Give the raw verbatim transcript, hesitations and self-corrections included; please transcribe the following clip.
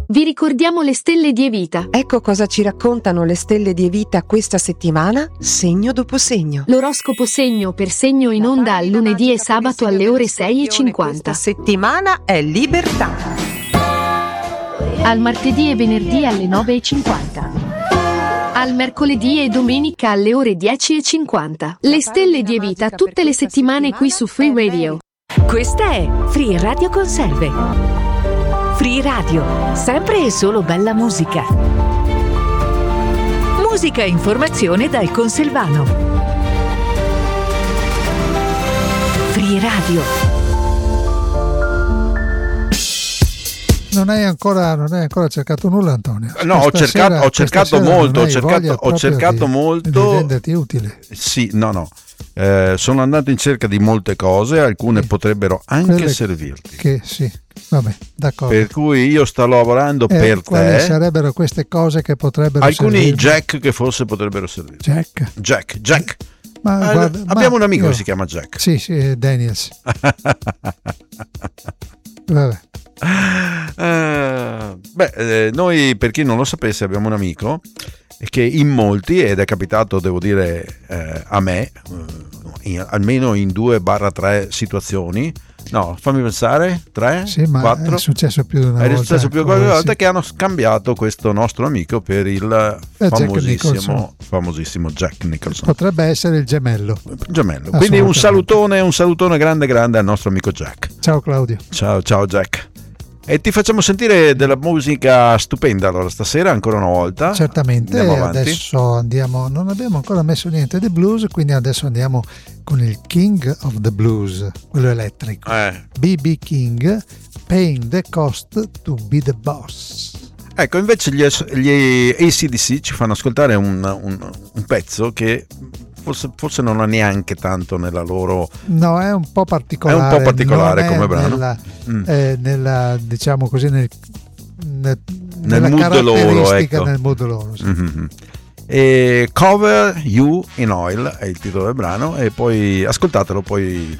Vi ricordiamo le stelle di Evita. Ecco cosa ci raccontano le stelle di Evita questa settimana, segno dopo segno. L'oroscopo segno per segno in onda al lunedì e sabato alle ore sei e cinquanta. Questa settimana è libertà. Al martedì e venerdì alle nove e cinquanta. Al mercoledì e domenica alle ore dieci e cinquanta. Le stelle di Evita tutte le settimane qui su Free Radio. Questa è Free Radio Conserve. Free Radio, sempre e solo bella musica. Musica e informazione dal Conselvano. Free Radio. Non hai ancora, non hai ancora cercato nulla, Antonio? No, ho cercato, ho cercato molto, ho cercato, ho cercato di, molto. Di renderti utile. Sì, no, no. Eh, sono andato in cerca di molte cose, alcune sì. potrebbero anche Quelle servirti. Che sì, vabbè, d'accordo. Per cui io sto lavorando eh, per quali te. sarebbero queste cose che potrebbero Alcuni servirmi? Jack che forse potrebbero servire. Jack? Jack, Jack. Ma eh, guarda, abbiamo ma un amico io, che si chiama Jack. Sì, sì, Daniels. Vabbè. Uh, beh, eh, noi, per chi non lo sapesse, abbiamo un amico che in molti, ed è capitato, devo dire, eh, a me, eh, in, almeno in due barra tre situazioni. No, fammi pensare, tre, sì, ma quattro. È successo più di una è volta. È successo più di una oh, volta sì. che hanno scambiato questo nostro amico per il eh, famosissimo, famosissimo Jack Nicholson. Potrebbe essere il gemello. Gemello. Quindi un salutone, un salutone grande grande al nostro amico Jack. Ciao Claudio. Ciao, ciao Jack. E ti facciamo sentire della musica stupenda allora stasera ancora una volta. Certamente, andiamo avanti. Adesso andiamo, non abbiamo ancora messo niente di blues, quindi adesso andiamo con il King of the Blues, quello elettrico. Eh. B B King, Paying the Cost to be the Boss. Ecco, invece gli, gli A C D C ci fanno ascoltare un, un, un pezzo che forse, forse non ha neanche tanto nella loro... No, è un po' particolare. È un po' particolare come brano. Nella, mm. eh, nella, diciamo così, nel, nel, nel nella mood loro, ecco. Nel mood loro, sì. Mm-hmm. E Cover You in Oil è il titolo del brano, e poi ascoltatelo, poi